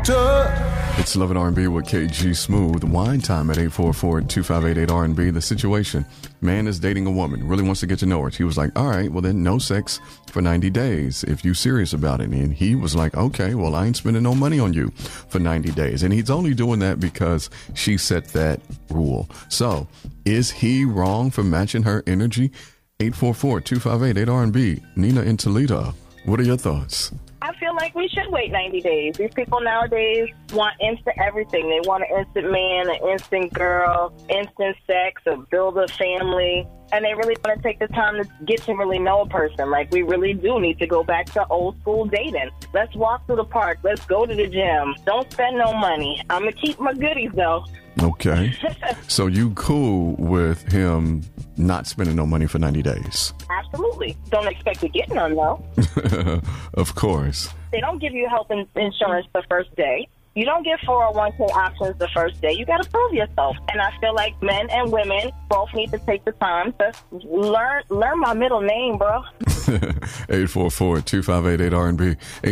It's Love and R&B with KG Smooth. Wine time at 844-2588-R&B. The situation. Man is dating a woman. Really wants to get to know her. She was like, all right, well then no sex for 90 days if you serious about it. And he was like, okay, well I ain't spending no money on you for 90 days. And he's only doing that because she set that rule. So is he wrong for matching her energy? 844-258-8-R&B. Nina in Toledo. What are your thoughts? I feel like we should wait 90 days. These people nowadays want instant everything. They want an instant man, an instant girl, instant sex, or build a family. And they really want to take the time to get to really know a person. Like, we really do need to go back to old school dating. Let's walk through the park. Let's go to the gym. Don't spend no money. I'm going to keep my goodies, though. Okay. So you cool with him not spending no money for 90 days? Absolutely. Don't expect to get none, though. Of course. They don't give you health insurance the first day. You don't get 401k options the first day. You got to prove yourself. And I feel like men and women both need to take the time to learn my middle name, bro. 844-258-8-R&B.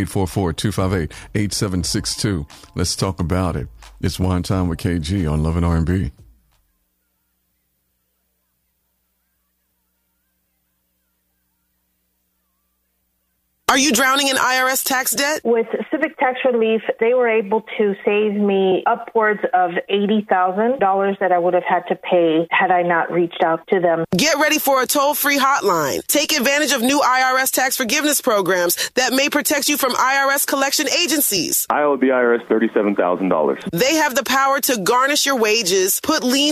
844-258-8762. Let's talk about it. It's Wine Time with KG on Love and R&B. Are you drowning in IRS tax debt? With Civic Tax Relief, they were able to save me upwards of $80,000 that I would have had to pay had I not reached out to them. Get ready for a toll-free hotline. Take advantage of new IRS tax forgiveness programs that may protect you from IRS collection agencies. I owe the IRS $37,000. They have the power to garnish your wages, put lien